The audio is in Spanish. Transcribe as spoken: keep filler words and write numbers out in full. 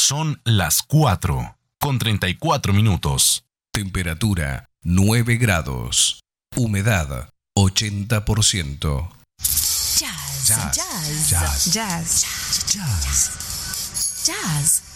Son las cuatro con treinta y cuatro minutos. Temperatura nueve grados. Humedad ochenta por ciento. Jazz. Jazz. Jazz. Jazz. Jazz. Jazz. Jazz.